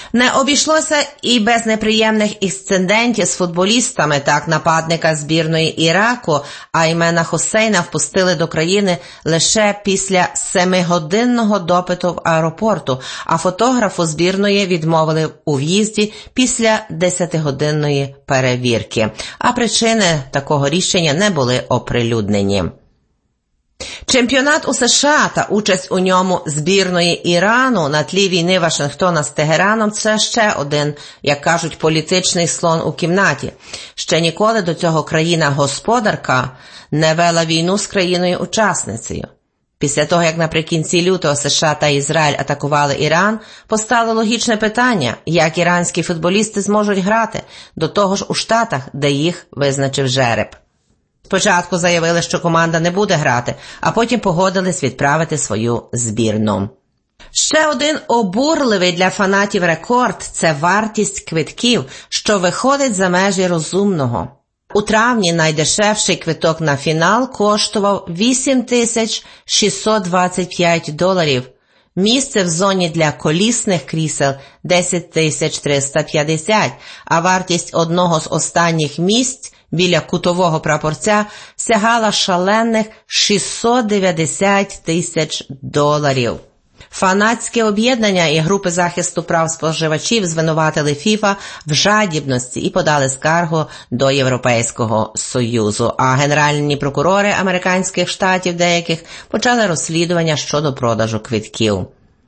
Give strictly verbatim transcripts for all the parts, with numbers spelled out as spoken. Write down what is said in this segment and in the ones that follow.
Не обійшлося і без неприємних інцидентів з футболістами. Так, нападника збірної Іраку Аймена Хусейна впустили до країни лише після семигодинного допиту в аеропорту, а фотографу збірної відмовили у в'їзді після десятигодинної перевірки. А причини такого рішення не були оприлюднені. Чемпіонат у США та участь у ньому збірної Ірану на тлі війни Вашингтона з Тегераном – це ще один, як кажуть, політичний слон у кімнаті. Ще ніколи до цього країна-господарка не вела війну з країною-учасницею. Після того, як наприкінці лютого США та Ізраїль атакували Іран, постало логічне питання, як іранські футболісти зможуть грати, до того ж у Штатах, де їх визначив жереб. Спочатку заявили, що команда не буде грати, а потім погодились відправити свою збірну. Ще один обурливий для фанатів рекорд – це вартість квитків, що виходить за межі розумного. У травні найдешевший квиток на фінал коштував вісім тисяч шістсот двадцять п'ять доларів. Місце в зоні для колісних крісел – десять тисяч триста п'ятдесят, а вартість одного з останніх місць біля кутового прапорця сягала шалених шістсот дев'яносто тисяч доларів. Фанатське об'єднання і групи захисту прав споживачів звинуватили ФІФА в жадібності і подали скаргу до Європейського Союзу, а генеральні прокурори американських штатів деяких почали розслідування щодо продажу квитків.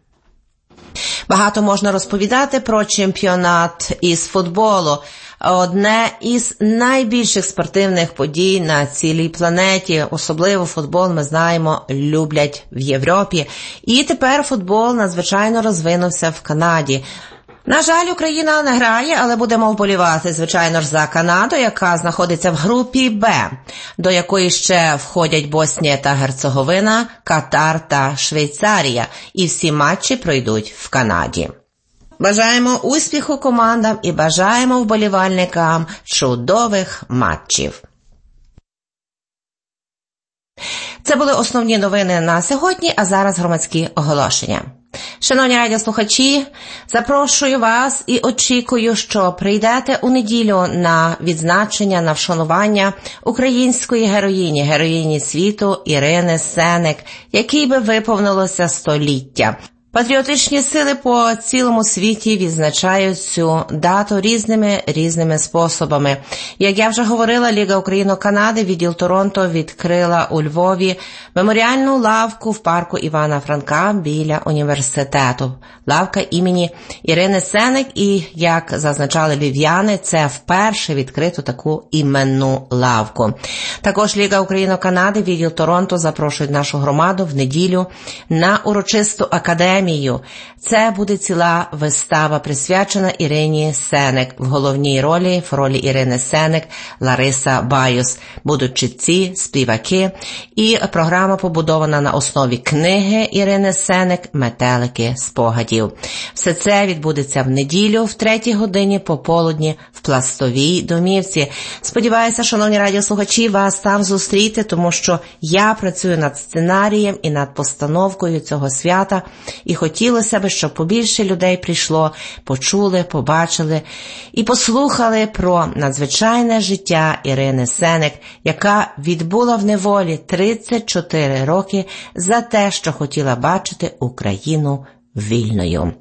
Багато можна розповідати про чемпіонат із футболу. Одне із найбільших спортивних подій на цілій планеті, особливо футбол, ми знаємо, люблять в Європі. І тепер футбол надзвичайно розвинувся в Канаді. На жаль, Україна не грає, але будемо вболівати, звичайно ж, за Канаду, яка знаходиться в групі Б, до якої ще входять Боснія та Герцеговина, Катар та Швейцарія. І всі матчі пройдуть в Канаді. Бажаємо успіху командам і бажаємо вболівальникам чудових матчів. Це були основні новини на сьогодні, а зараз громадські оголошення. Шановні радіослухачі, запрошую вас і очікую, що прийдете у неділю на відзначення, на вшанування української героїні, героїні світу Ірини Сенек, якій би виповнилося століття. Патріотичні сили по цілому світі відзначають цю дату різними різними способами. Як я вже говорила, Ліга Україно-Канади, відділ Торонто, відкрила у Львові меморіальну лавку в парку Івана Франка біля університету. Лавка імені Ірини Сенек, і, як зазначали львів'яни, це вперше відкрито таку іменну лавку. Також Ліга Україно-Канади, відділ Торонто запрошує нашу громаду в неділю на урочисту академію. Це буде ціла вистава, присвячена Ірині Сенек. В головній ролі, в ролі Ірини Сенек, Лариса Баюс. Будуть читці, співаки. І програма побудована на основі книги Ірини Сенек «Метелики спогадів». Все це відбудеться в неділю, в третій годині пополудні в Пластовій домівці. Сподіваюся, шановні радіослухачі, вас там зустріти, тому що я працюю над сценарієм і над постановкою цього свята. І хотілося б, щоб побільше людей прийшло, почули, побачили і послухали про надзвичайне життя Ірини Сенек, яка відбула в неволі тридцять чотири роки за те, що хотіла бачити Україну вільною.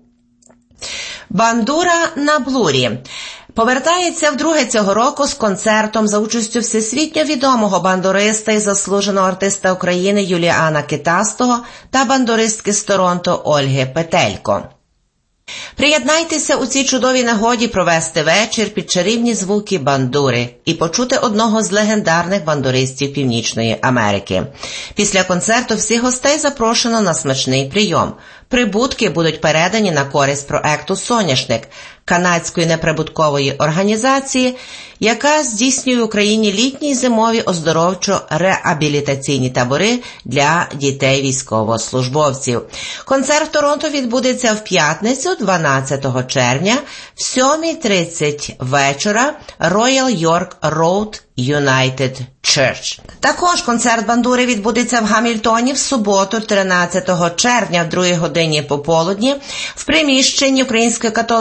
Бандура на блурі повертається вдруге цього року з концертом за участю всесвітньо відомого бандуриста і заслуженого артиста України Юліана Китастого та бандуристки з Торонто Ольги Петелько. Приєднайтеся у цій чудовій нагоді провести вечір під чарівні звуки бандури і почути одного з легендарних бандуристів Північної Америки. Після концерту всіх гостей запрошено на смачний прийом. Прибутки будуть передані на користь проекту «Соняшник» канадської неприбуткової організації, яка здійснює в Україні літні й зимові оздоровчо-реабілітаційні табори для дітей військовослужбовців. Концерт в Торонто відбудеться в п'ятницю, дванадцятого червня, в сьома тридцять вечора, Royal York Road, United Church. Також концерт бандури відбудеться в Гамільтоні в суботу, тринадцятого червня, в другій годині пополудні, в приміщенні Української католицької